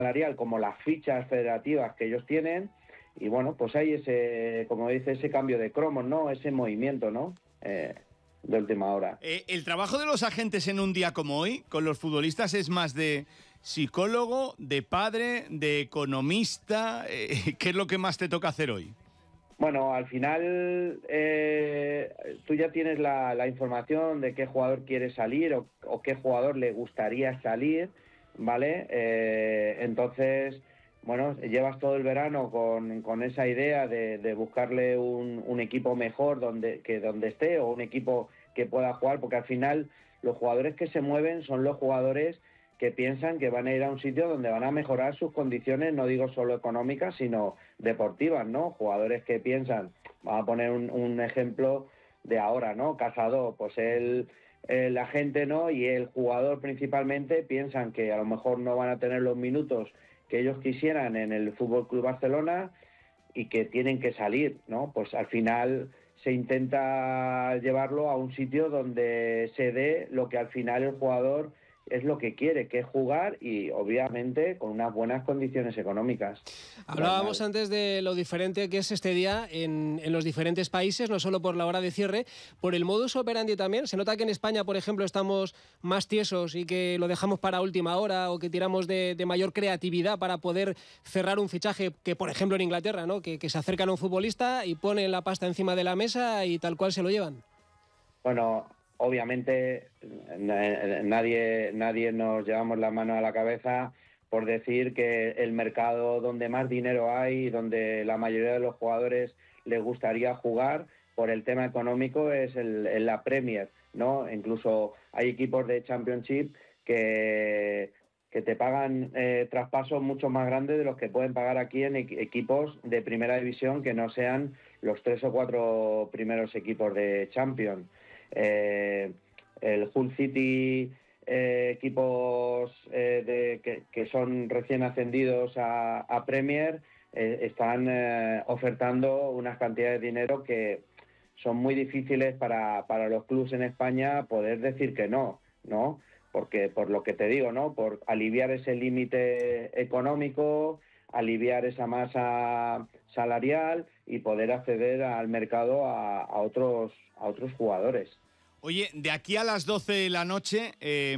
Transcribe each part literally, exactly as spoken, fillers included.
salarial como las fichas federativas que ellos tienen, y bueno, pues hay ese, como dice, ese cambio de cromos, ¿no? Ese movimiento, ¿no? Eh, de última hora. Eh, el trabajo de los agentes en un día como hoy, con los futbolistas, es más de psicólogo, de padre, de economista. Eh, ¿Qué es lo que más te toca hacer hoy? Bueno, al final eh, tú ya tienes la, la información de qué jugador quiere salir o, o qué jugador le gustaría salir, ¿vale? Eh, entonces, bueno, llevas todo el verano con, con esa idea de, de buscarle un, un equipo mejor donde, que donde esté, o un equipo que pueda jugar, porque al final los jugadores que se mueven son los jugadores que piensan que van a ir a un sitio donde van a mejorar sus condiciones, no digo solo económicas, sino deportivas, ¿no? Jugadores que piensan, vamos a poner un, un ejemplo de ahora, ¿no? Casado, pues él, el agente, ¿no? Y el jugador principalmente piensan que a lo mejor no van a tener los minutos que ellos quisieran en el Fútbol Club Barcelona y que tienen que salir, ¿no? Pues al final se intenta llevarlo a un sitio donde se dé lo que al final el jugador es lo que quiere, que es jugar, y obviamente con unas buenas condiciones económicas. Hablábamos Normal. antes de lo diferente que es este día en, en los diferentes países, no solo por la hora de cierre, por el modus operandi también. Se nota que en España, por ejemplo, estamos más tiesos y que lo dejamos para última hora, o que tiramos de, de mayor creatividad para poder cerrar un fichaje, que por ejemplo en Inglaterra, ¿no? que, que se acercan a un futbolista y ponen la pasta encima de la mesa y tal cual se lo llevan. Bueno, obviamente nadie, nadie nos llevamos la mano a la cabeza por decir que el mercado donde más dinero hay, donde la mayoría de los jugadores les gustaría jugar por el tema económico, es el, el la Premier, ¿no? Incluso hay equipos de Championship que, que te pagan eh, traspasos mucho más grandes de los que pueden pagar aquí en equipos de primera división, que no sean los tres o cuatro primeros equipos de Champions. Eh, el Hull City, eh, equipos eh, de, que, que son recién ascendidos a, a Premier, eh, están eh, ofertando unas cantidades de dinero que son muy difíciles para, para los clubes en España poder decir que no, ¿no? Porque por lo que te digo, ¿no? Por aliviar ese límite económico, aliviar esa masa salarial y poder acceder al mercado a, a otros a otros jugadores. Oye, de aquí a las doce de la noche, eh,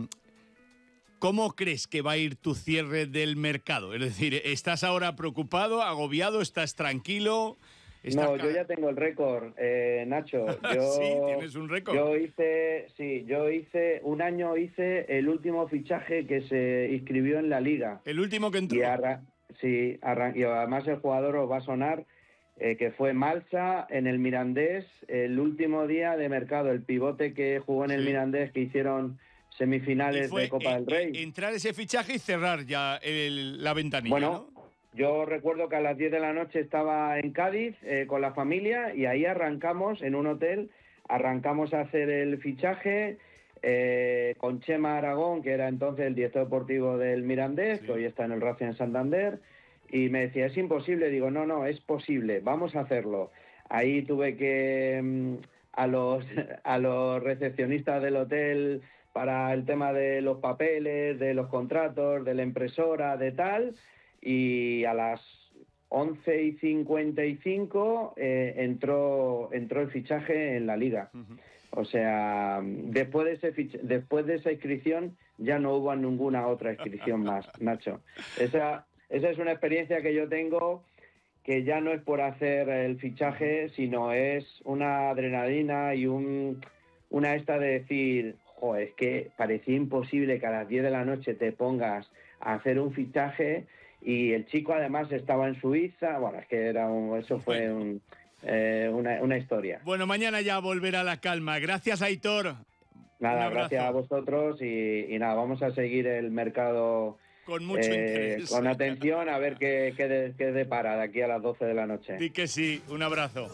¿cómo crees que va a ir tu cierre del mercado? Es decir, ¿estás ahora preocupado, agobiado, estás tranquilo? ¿Estás No, ca... yo ya tengo el récord, eh, Nacho. Yo, sí, tienes un récord. Yo hice, sí, yo hice, un año hice el último fichaje que se inscribió en la Liga. El último que entró. Y arra- sí, arran- y además el jugador os va a sonar, eh, que fue Malsa en el Mirandés, el último día de mercado, el pivote que jugó en el sí. Mirandés, que hicieron semifinales de Copa eh, del Rey. Eh, entrar ese fichaje y cerrar ya el, la ventanilla, bueno, ¿no? Yo recuerdo que a las diez de la noche estaba en Cádiz eh, con la familia, y ahí arrancamos en un hotel, arrancamos a hacer el fichaje eh, con Chema Aragón, que era entonces el director deportivo del Mirandés, sí. que hoy está en el Racing Santander, y me decía, es imposible. Digo, no, no, es posible, vamos a hacerlo. Ahí tuve que a los, a los recepcionistas del hotel, para el tema de los papeles, de los contratos, de la impresora, de tal, y a las once y cincuenta y cinco eh, entró entró el fichaje en la Liga. Uh-huh. O sea, después de ese fich- después de esa inscripción ya no hubo ninguna otra inscripción más, Nacho. Esa esa es una experiencia que yo tengo, que ya no es por hacer el fichaje, sino es una adrenalina y un una esta de decir, joder, es que parecía imposible que a las diez de la noche te pongas a hacer un fichaje. Y el chico además estaba en Suiza. Bueno, es que era un, eso fue un, eh, una, una historia. Bueno, mañana ya volverá la calma. Gracias, Aitor. Nada, gracias a vosotros y, y nada, vamos a seguir el mercado con mucho eh, interés. Con atención, a ver qué, qué, de, qué depara de aquí a las doce de la noche. Di que sí, un abrazo.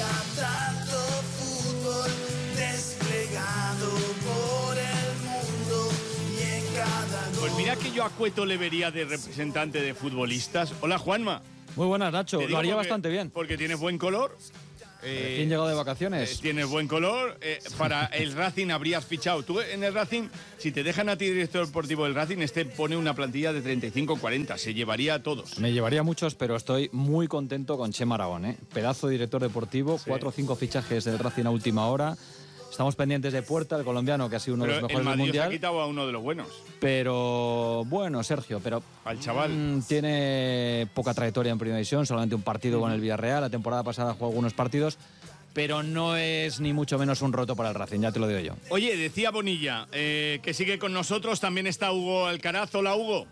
Pues mira que yo a Cueto le vería de representante de futbolistas. Hola, Juanma. Muy buenas, Nacho. Lo haría porque, bastante bien. Porque tienes buen color. Eh, ¿Recién llegado de vacaciones? Eh, tienes buen color. Eh, para el Racing habrías fichado. Tú en el Racing, si te dejan a ti director deportivo del Racing, este pone una plantilla de treinta y cinco cuarenta. Se llevaría a todos. Me llevaría muchos, pero estoy muy contento con Chema Aragón, ¿eh? Pedazo de director deportivo, sí. Cuatro o cinco fichajes del Racing a última hora. Estamos pendientes de Puerta, el colombiano, que ha sido uno pero de los mejores el del Mundial. Se ha quitado a uno de los buenos. Pero bueno, Sergio, pero al chaval mmm, tiene poca trayectoria en Primera División, solamente un partido uh-huh. con el Villarreal. La temporada pasada jugó algunos partidos, pero no es ni mucho menos un roto para el Racing, ya te lo digo yo. Oye, decía Bonilla, eh, que sigue con nosotros, también está Hugo Alcaraz. Hola, Hugo.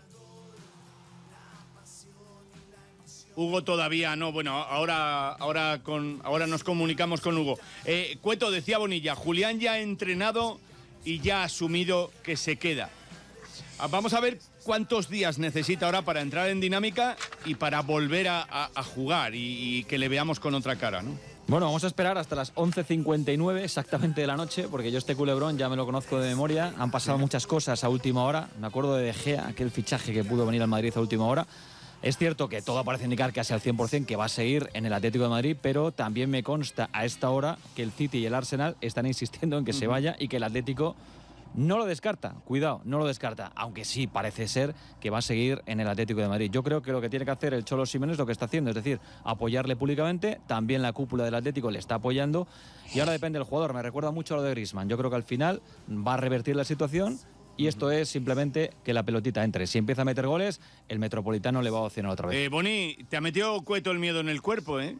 Hugo todavía no, bueno, ahora, ahora, con, ahora nos comunicamos con Hugo. Eh, Cueto, decía Bonilla, Julián ya ha entrenado y ya ha asumido que se queda. Vamos a ver cuántos días necesita ahora para entrar en dinámica y para volver a, a, a jugar y, y que le veamos con otra cara, ¿no? Bueno, vamos a esperar hasta las once cincuenta y nueve exactamente de la noche, porque yo este culebrón ya me lo conozco de memoria. Han pasado muchas cosas a última hora. Me acuerdo de De Gea, aquel fichaje que pudo venir al Madrid a última hora. Es cierto que todo parece indicar casi al cien por cien que va a seguir en el Atlético de Madrid, pero también me consta a esta hora que el City y el Arsenal están insistiendo en que uh-huh. se vaya y que el Atlético no lo descarta. Cuidado, no lo descarta, aunque sí parece ser que va a seguir en el Atlético de Madrid. Yo creo que lo que tiene que hacer el Cholo Simeone es lo que está haciendo, es decir, apoyarle públicamente. También la cúpula del Atlético le está apoyando y ahora depende del jugador. Me recuerda mucho a lo de Griezmann. Yo creo que al final va a revertir la situación. Y esto es simplemente que la pelotita entre. Si empieza a meter goles, el Metropolitano le va a opcionar otra vez. Eh, Boni, te ha metido Cueto el miedo en el cuerpo, ¿eh?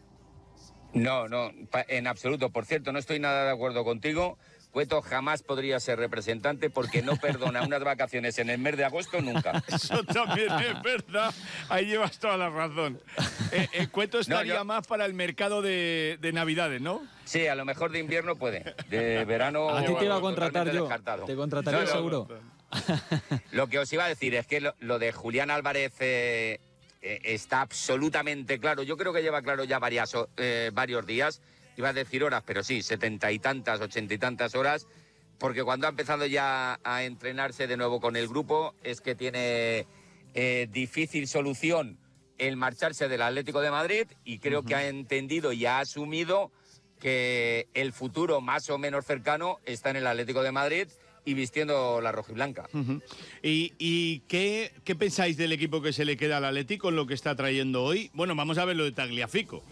No, no, en absoluto. Por cierto, no estoy nada de acuerdo contigo. Cueto jamás podría ser representante porque no perdona unas vacaciones en el mes de agosto nunca. Eso también es verdad. Ahí llevas toda la razón. Eh, eh, Cueto estaría no, yo... más para el mercado de, de Navidades, ¿no? Sí, a lo mejor de invierno puede. De verano... A ti te iba a contratar yo. Descartado. Te contrataría no, no, seguro. No. Lo que os iba a decir es que lo, lo de Julián Álvarez eh, eh, está absolutamente claro. Yo creo que lleva claro ya varias, eh, varios días. Iba a decir horas, pero sí, setenta y tantas, ochenta y tantas horas, porque cuando ha empezado ya a entrenarse de nuevo con el grupo es que tiene eh, difícil solución el marcharse del Atlético de Madrid y creo uh-huh. que ha entendido y ha asumido que el futuro más o menos cercano está en el Atlético de Madrid y vistiendo la rojiblanca. Uh-huh. ¿Y, y qué, qué pensáis del equipo que se le queda al Atlético con lo que está trayendo hoy? Bueno, vamos a ver lo de Tagliafico.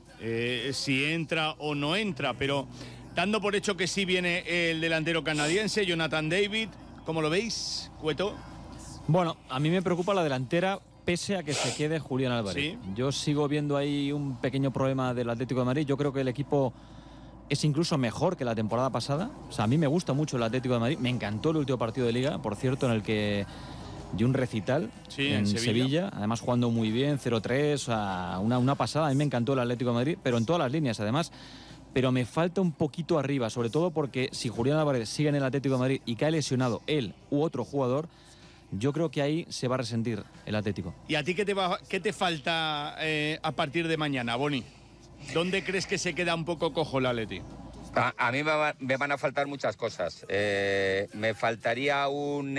Eh, si entra o no entra, pero dando por hecho que sí viene el delantero canadiense, Jonathan David, ¿cómo lo veis, Cueto? Bueno, a mí me preocupa la delantera pese a que se quede Julián Álvarez. ¿Sí? Yo sigo viendo ahí un pequeño problema del Atlético de Madrid. Yo creo que el equipo es incluso mejor que la temporada pasada. O sea, a mí me gusta mucho el Atlético de Madrid. Me encantó el último partido de Liga, por cierto, en el que dio un recital sí, en, en Sevilla. Sevilla, además jugando muy bien, cero tres, o sea, una, una pasada. A mí me encantó el Atlético de Madrid, pero en todas las líneas además. Pero me falta un poquito arriba, sobre todo porque si Julián Álvarez sigue en el Atlético de Madrid y cae lesionado él u otro jugador, yo creo que ahí se va a resentir el Atlético. ¿Y a ti qué te, va, qué te falta eh, a partir de mañana, Boni? ¿Dónde crees que se queda un poco cojo el Atlético? A, a mí me, va, me van a faltar muchas cosas. Eh, me faltaría un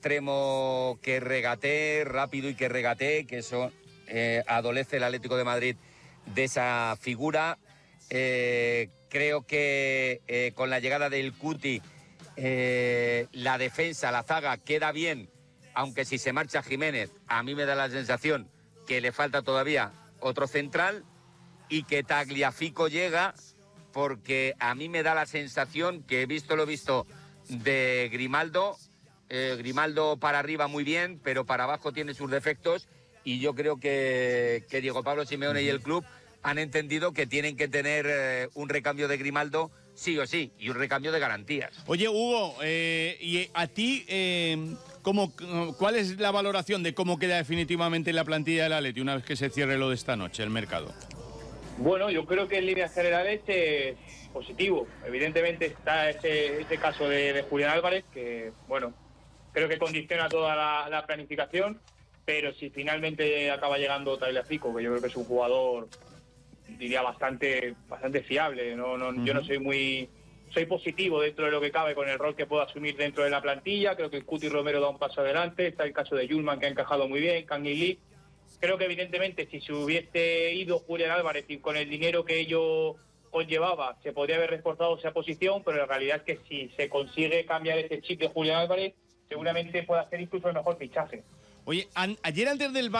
extremo que regatee, rápido y que regatee, que eso eh, adolece el Atlético de Madrid de esa figura. Eh, creo que eh, con la llegada del Cuti, eh, la defensa, la zaga, queda bien, aunque si se marcha Jiménez, a mí me da la sensación que le falta todavía otro central y que Tagliafico llega... porque a mí me da la sensación que he visto lo visto de Grimaldo, eh, Grimaldo para arriba muy bien, pero para abajo tiene sus defectos y yo creo que, que Diego Pablo Simeone y el club han entendido que tienen que tener eh, un recambio de Grimaldo sí o sí y un recambio de garantías. Oye, Hugo, eh, ¿y a ti eh, cómo, cuál es la valoración de cómo queda definitivamente la plantilla del Atleti una vez que se cierre lo de esta noche, el mercado? Bueno, yo creo que en líneas generales es positivo. Evidentemente está ese, ese caso de, de Julián Álvarez, que, bueno, creo que condiciona toda la, la planificación, pero si finalmente acaba llegando Tagliafico, que yo creo que es un jugador, diría, bastante bastante fiable. No, no, uh-huh. Yo no soy muy... Soy positivo dentro de lo que cabe con el rol que puedo asumir dentro de la plantilla. Creo que el Cuti Romero da un paso adelante. Está el caso de Yulman, que ha encajado muy bien, Kangin Lee. Creo que evidentemente si se hubiese ido Julián Álvarez y con el dinero que ello conllevaba, se podría haber reforzado esa posición, pero la realidad es que si se consigue cambiar ese chip de Julián Álvarez, seguramente pueda ser incluso el mejor fichaje. Oye, an- ayer antes del